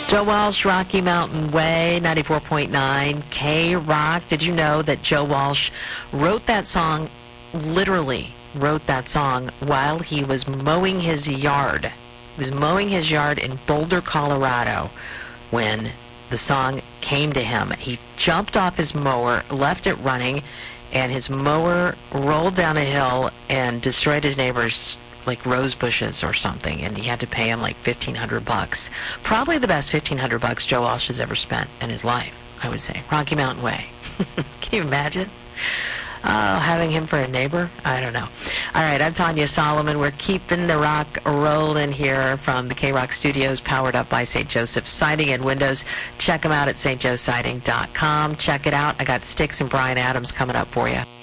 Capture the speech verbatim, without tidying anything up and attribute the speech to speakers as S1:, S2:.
S1: Joe Walsh, Rocky Mountain Way, ninety-four point nine K-Rock. Did you know that Joe Walsh wrote that song, literally wrote that song, while he was mowing his yard? He was mowing his yard in Boulder, Colorado, when the song came to him. He jumped off his mower, left it running, and his mower rolled down a hill and destroyed his neighbor's like rose bushes or something, and he had to pay him like fifteen hundred bucks. Probably the best fifteen hundred bucks Joe Walsh has ever spent in his life, I would say. Rocky Mountain Way. Can you imagine? Oh, having him for a neighbor? I don't know. All right, I'm Tanya Solomon. We're keeping the rock rolling here from the K-Rock Studios, powered up by Saint Joseph Siding and Windows. Check them out at st joe siding dot com. Check it out. I got Styx and Bryan Adams coming up for you.